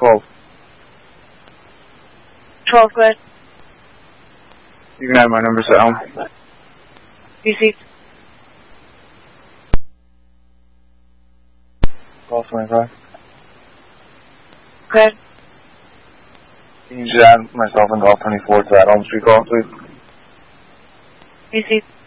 12. 12, go ahead. You can add my number to Elm. Received. Golf 25. Go ahead. Can you just add myself and Golf 24 to that Elm Street call, please? Received.